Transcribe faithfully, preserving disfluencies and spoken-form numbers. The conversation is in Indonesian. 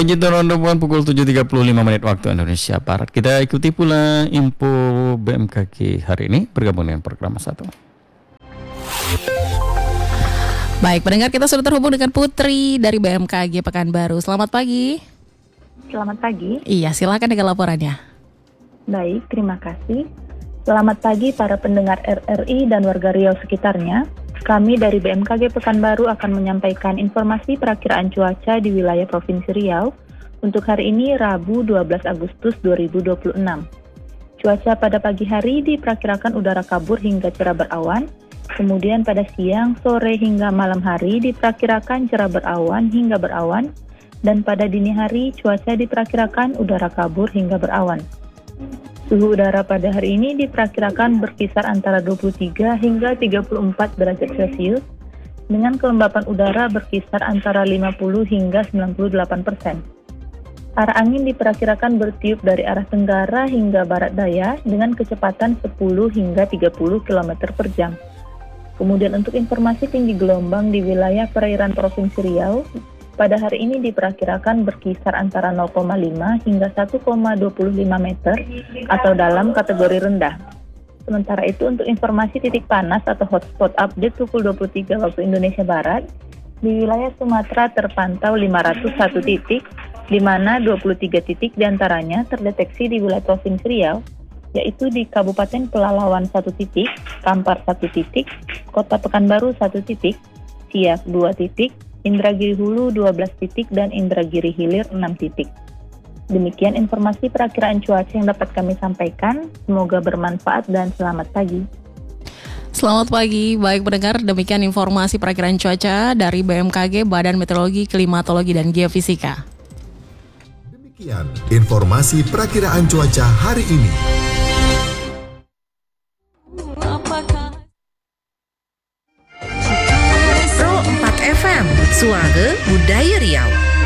Baik, itu rondokan pukul tujuh tiga puluh lima menit waktu Indonesia Barat. Kita ikuti pula info B M K G hari ini bergabung dengan program satu. Baik, pendengar, kita sudah terhubung dengan Putri dari B M K G Pekanbaru. Selamat pagi. Selamat pagi. Iya, silakan dengan laporannya. Baik, terima kasih. Selamat pagi para pendengar R R I dan warga Riau sekitarnya. Kami dari B M K G Pekanbaru akan menyampaikan informasi perakiraan cuaca di wilayah Provinsi Riau untuk hari ini Rabu dua belas Agustus dua ribu dua puluh enam. Cuaca pada pagi hari diperkirakan udara kabur hingga cerah berawan, kemudian pada siang, sore hingga malam hari diperkirakan cerah berawan hingga berawan, dan pada dini hari cuaca diperkirakan udara kabur hingga berawan. Suhu udara pada hari ini diperkirakan berkisar antara dua puluh tiga hingga tiga puluh empat derajat Celcius, dengan kelembapan udara berkisar antara lima puluh hingga sembilan puluh delapan persen. Arah angin diperkirakan bertiup dari arah tenggara hingga barat daya dengan kecepatan sepuluh hingga tiga puluh kilometer per jam. Kemudian untuk informasi tinggi gelombang di wilayah perairan Provinsi Riau, pada hari ini diperkirakan berkisar antara nol koma lima hingga satu koma dua lima meter atau dalam kategori rendah. Sementara itu untuk informasi titik panas atau hotspot update pukul dua puluh tiga waktu Indonesia Barat, di wilayah Sumatera terpantau lima ratus satu titik, di mana dua puluh tiga titik diantaranya terdeteksi di wilayah Provinsi Riau, yaitu di Kabupaten Pelalawan satu titik, Kampar satu titik, Kota Pekanbaru satu titik, Siak dua titik, Indragiri Hulu dua belas titik, dan Indragiri Hilir enam titik. Demikian informasi perakiraan cuaca yang dapat kami sampaikan. Semoga bermanfaat dan selamat pagi. Selamat pagi, baik pendengar, demikian informasi perakiraan cuaca dari B M K G, Badan Meteorologi, Klimatologi, dan Geofisika. Demikian informasi perakiraan cuaca hari ini. Pro empat F M, Suara Budaya Riau.